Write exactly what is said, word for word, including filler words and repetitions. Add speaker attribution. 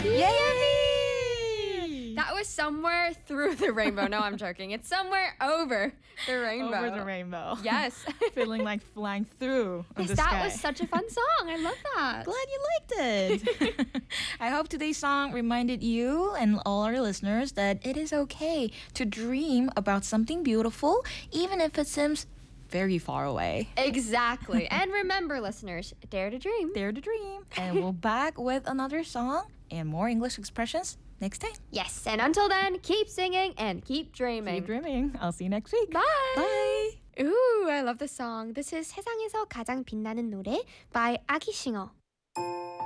Speaker 1: Yay!
Speaker 2: That was somewhere through the rainbow. No, I'm joking. It's somewhere over the rainbow.
Speaker 1: Over the rainbow.
Speaker 2: Yes.
Speaker 1: Feeling like flying through
Speaker 2: Yes,
Speaker 1: the
Speaker 2: that
Speaker 1: sky.
Speaker 2: was such a fun song. I love that.
Speaker 1: Glad you liked it. I hope today's song reminded you and all our listeners that it is okay to dream about something beautiful, even if it seems very far away.
Speaker 2: Exactly. And remember, listeners, dare to dream.
Speaker 1: Dare to dream. And we'll back with another song and more English expressions next time.
Speaker 2: Yes, and until then, keep singing and keep dreaming.
Speaker 1: Keep dreaming. I'll see you next week.
Speaker 2: Bye.
Speaker 1: Bye.
Speaker 2: Ooh, I love this song. This is 세상에서 가장 빛나는 노래 by 아기싱어.